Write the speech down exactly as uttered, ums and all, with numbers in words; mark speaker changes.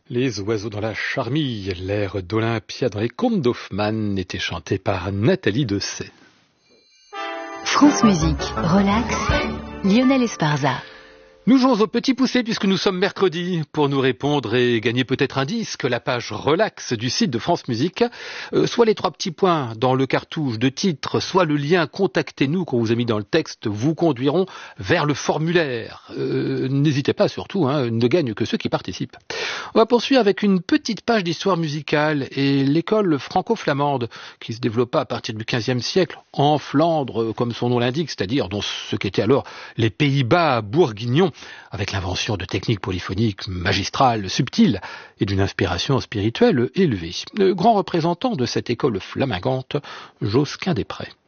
Speaker 1: Les oiseaux dans la charmille, l'air d'Olympia dans les contes d'Hoffmann était chanté par Nathalie Dessay.
Speaker 2: France Musique, relax, Lionel Esparza.
Speaker 1: Nous jouons au petit poussé puisque nous sommes mercredi. Pour nous répondre et gagner peut-être un disque, la page relax du site de France Musique, euh, soit les trois petits points dans le cartouche de titre, soit le lien contactez-nous qu'on vous a mis dans le texte, vous conduiront vers le formulaire. Euh, n'hésitez pas surtout, hein, ne gagnent que ceux qui participent. On va poursuivre avec une petite page d'histoire musicale et l'école franco-flamande qui se développa à partir du quinzième siècle en Flandre, comme son nom l'indique, c'est-à-dire dans ce qu'étaient alors les Pays-Bas bourguignons, avec l'invention de techniques polyphoniques magistrales, subtiles et d'une inspiration spirituelle élevée. Le grand représentant de cette école flamingante, Josquin des Prés.